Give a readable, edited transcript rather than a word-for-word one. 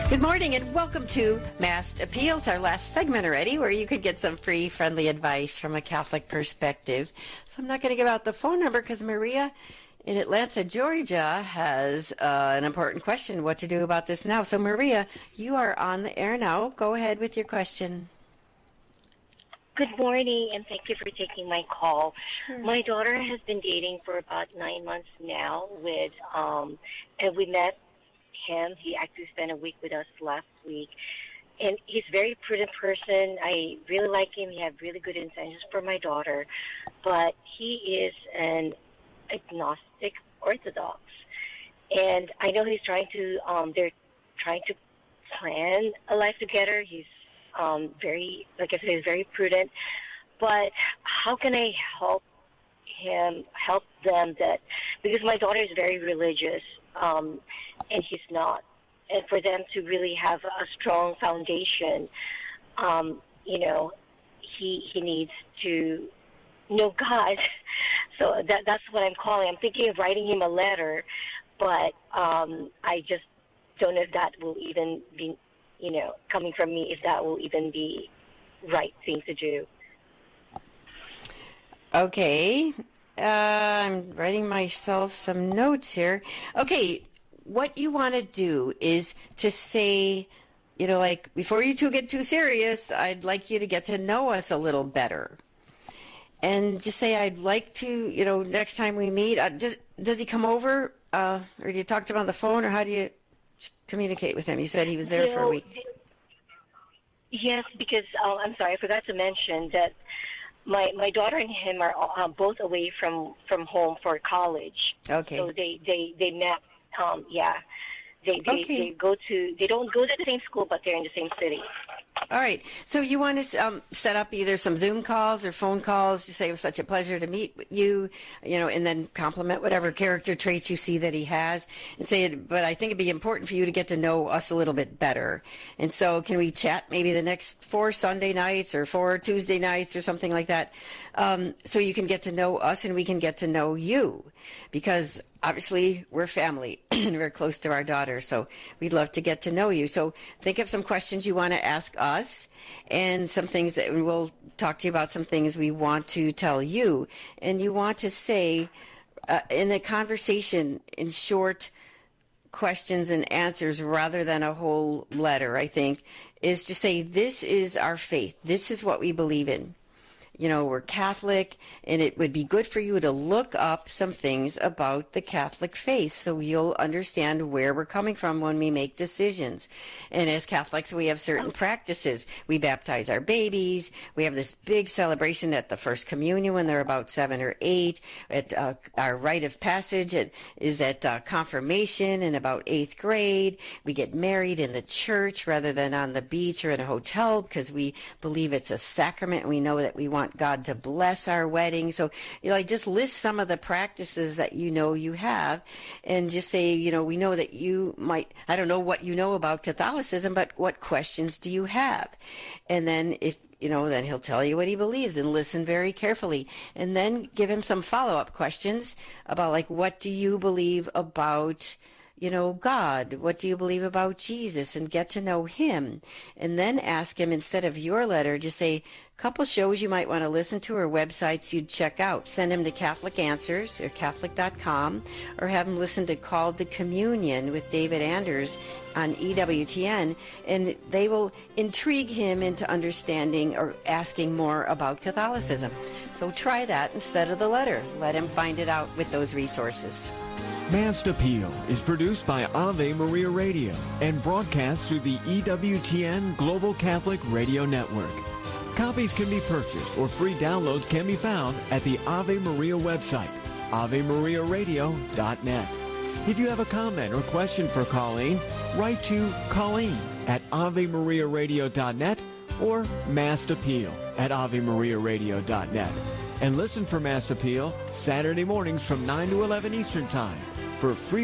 Good morning and welcome to Masked Appeal. It's our last segment already where you could get some free, friendly advice from a Catholic perspective. So I'm not going to give out the phone number because Maria in Atlanta, Georgia has an important question, what to do about this now. So Maria, you are on the air now. Go ahead with your question. Good morning, and thank you for taking my call. Sure. My daughter has been dating for about 9 months now and we met him. He actually spent a week with us last week. And he's a very prudent person. I really like him. He has really good intentions for my daughter. But he is an agnostic Orthodox. And I know he's trying to, they're trying to plan a life together. He's very, like I said, he's very prudent. But how can I help them because my daughter is very religious, and he's not. And for them to really have a strong foundation, he needs to know God. So that's what I'm calling. I'm thinking of writing him a letter, but I just don't know if that will even be, coming from me, if that will even be right thing to do. Okay. I'm writing myself some notes here. Okay. What you want to do is to say, like, before you two get too serious, I'd like you to get to know us a little better. And just say, I'd like to, next time we meet, does he come over? Or do you talk to him on the phone, or how do you communicate with him? You said he was there for a week. Yes, because, I'm sorry, I forgot to mention that my daughter and him are both away from home for college. Okay. So they met. They don't go to the same school, but they're in the same city. All right. So you want to set up either some Zoom calls or phone calls. You say it was such a pleasure to meet you, and then compliment whatever character traits you see that he has, and say, but I think it'd be important for you to get to know us a little bit better. And so can we chat maybe the next 4 Sunday nights or 4 Tuesday nights or something like that, so you can get to know us and we can get to know you, because obviously we're family and we're close to our daughter, so we'd love to get to know you. So think of some questions you want to ask us and some things that we'll talk to you about, some things we want to tell you. And you want to say in the conversation in short questions and answers rather than a whole letter, I think, is to say, this is our faith. This is what we believe in. We're Catholic, and it would be good for you to look up some things about the Catholic faith so you'll understand where we're coming from when we make decisions. And as Catholics, we have certain practices. We baptize our babies. We have this big celebration at the First Communion when they're about 7 or 8. At our rite of passage is at confirmation in about 8th grade. We get married in the church rather than on the beach or in a hotel because we believe it's a sacrament, and we know that we want God to bless our wedding. So, just list some of the practices that you have, and just say, we know that you might, I don't know what you know about Catholicism, but what questions do you have? And then if, then he'll tell you what he believes, and listen very carefully. And then give him some follow-up questions about, like, what do you believe about God? What do you believe about Jesus? And get to know him. And then ask him, instead of your letter, just say, a couple shows you might want to listen to or websites you'd check out. Send him to Catholic Answers or Catholic.com, or have him listen to Called the Communion with David Anders on EWTN, and they will intrigue him into understanding or asking more about Catholicism. So try that instead of the letter. Let him find it out with those resources. Masked Appeal is produced by Ave Maria Radio and broadcast through the EWTN Global Catholic Radio Network. Copies can be purchased or free downloads can be found at the Ave Maria website, AveMariaRadio.net. If you have a comment or question for Colleen, write to Colleen at AveMariaRadio.net or Masked Appeal at AveMariaRadio.net. And listen for Masked Appeal Saturday mornings from 9 to 11 Eastern Time for free